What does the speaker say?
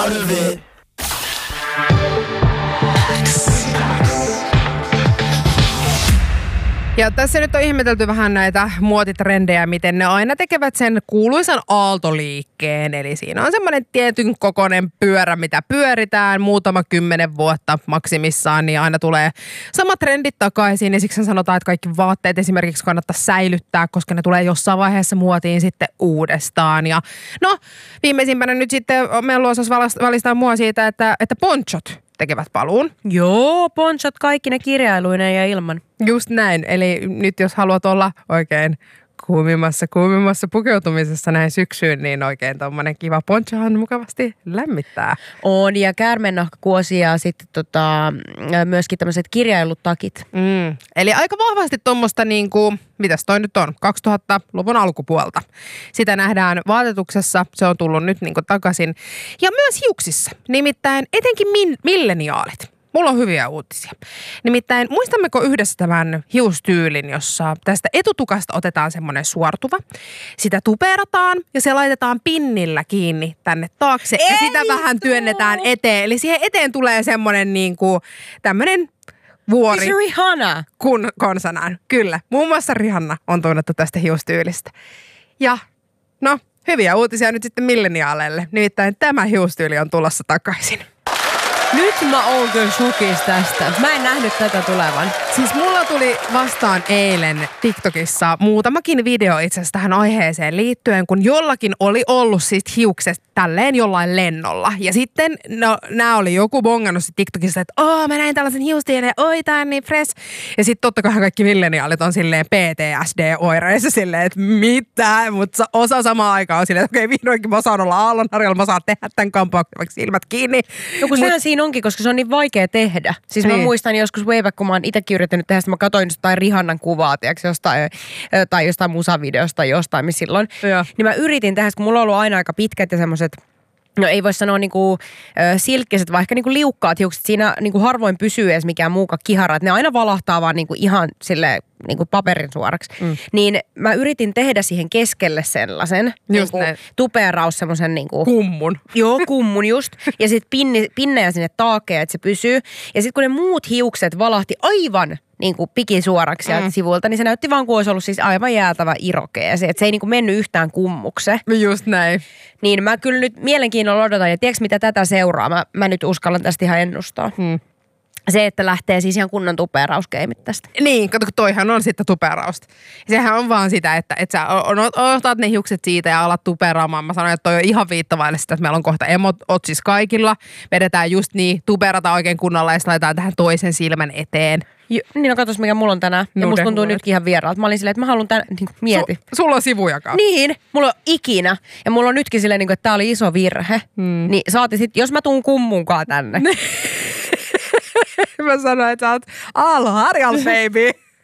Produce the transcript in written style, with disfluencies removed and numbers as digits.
out of it. Ja tässä nyt on ihmetelty vähän näitä muotitrendejä, miten ne aina tekevät sen kuuluisan aaltoliikkeen. Eli siinä on semmoinen tietyn kokoinen pyörä, mitä pyöritään muutama 10 vuotta maksimissaan, niin aina tulee samat trendit takaisin. Ja siksi sanotaan, että kaikki vaatteet esimerkiksi kannattaa säilyttää, koska ne tulee jossain vaiheessa muotiin sitten uudestaan. Ja no, viimeisimpänä nyt sitten meillä osas valistaa mua siitä, että ponchot tekevät paluun. Joo, ponchot kaikki ne kirjailuineen ja ilman. Just näin. Eli nyt jos haluat olla oikein kuumimmassa pukeutumisessa näin syksyyn, niin oikein tommonen kiva ponchohan mukavasti lämmittää. On, ja käärmennahkakuosi ja sitten myöskin tämmöiset kirjailutakit. Eli aika vahvasti tommoista niinku, mitäs toi nyt on, 2000-luvun alkupuolta. Sitä nähdään vaatetuksessa, se on tullut nyt niinku takaisin. Ja myös hiuksissa, nimittäin etenkin milleniaalit. Mulla on hyviä uutisia. Nimittäin muistammeko yhdessä tämän hiustyylin, jossa tästä etutukasta otetaan semmoinen suortuva. Sitä tuperataan ja se laitetaan pinnillä kiinni tänne taakse ja sitä vähän työnnetään eteen. Eli siihen eteen tulee semmoinen niinku tämmöinen vuori. Se Rihanna. Konsanaan. Kyllä. Muun muassa Rihanna on tunnettu tästä hiustyylistä. Ja no, hyviä uutisia nyt sitten milleniaaleille. Nimittäin tämä hiustyyli on tulossa takaisin. Nyt mä oon kyllä shokissa tästä. Mä en nähnyt tätä tulevan. Siis mulla tuli vastaan eilen TikTokissa muutamakin video itse asiassa tähän aiheeseen liittyen, kun jollakin oli ollut siis hiukset tälleen jollain lennolla. Ja sitten nää oli joku bongannut TikTokissa, että mä näin tällaisen hiustyylin ja oi tää on niin fresh. Ja sitten totta kai kaikki milleniaalit on silleen PTSD-oireissa silleen, että mitä? Mutta osa samaan aikaan on silleen, että okei, vihdoinkin mä saan olla aallonharjalla, mä saan tehdä tämän kampauksen vaikka silmät kiinni. No kun sehän siinä onkin, koska se on niin vaikea tehdä. Siis mä muistan joskus way back, kun mä oon itsekin yrittänyt tehdä sitä, mä katsoin jostain Rihannan kuvaa, tiiäks, tai jostain musavideosta jostain, missä silloin. Ja. Niin mä yritin tehdä, kun mulla on ollut aina aika pitkät ja semmoiset, no ei voi sanoa niinku silkkiset, vaikka niinku liukkaat hiukset. Siinä niinku harvoin pysyy edes mikään muuka kihara. Et ne aina valahtaa vaan niinku ihan silleen niinku paperin suoraksi. Niin mä yritin tehdä siihen keskelle sellaisen niinku tuperaus semmoisen niinku kummun. Joo, kummun just. Ja sit pinnejä sinne taakeen, että se pysyy. Ja sit kun ne muut hiukset valahti aivan niinku pikisuoraksi sieltä sivuilta, niin se näytti vaan kuin olisi ollut siis aivan jäätävä irokeesi. Että se ei niinku mennyt yhtään kummukse. Just näin. Niin mä kyllä nyt mielenkiinnolla odotan. Ja tiedätkö mitä tätä seuraa? Mä nyt uskallan tästä ihan ennustaa. Se, että lähtee siis ihan kunnon tuperauskeimit tästä. Niin, kato, toihan on sitten tuperausta. Sehän on vaan sitä, että sä otat ne hiukset siitä ja alat tuperaamaan. Mä sanoin, että toi on ihan viittavaille sitä, että meillä on kohta emot siis kaikilla. Vedetään just niin, tuperataan oikein kunnolla ja sitten laitetaan tähän toisen silmän eteen. Niin no katos mikä mulla on tänään. Ja musta tuntuu nytkin ihan vieraalta. Mä olin silleen, että mä haluan mieti. Sulla on sivujakaan. Niin, mulla on ikinä. Ja mulla on nytkin silleen, että tää oli iso virhe. Niin saati sit, jos mä tuun kummunkaan tänne. Mä sanoin, että sä oot Aalo Harjal, baby.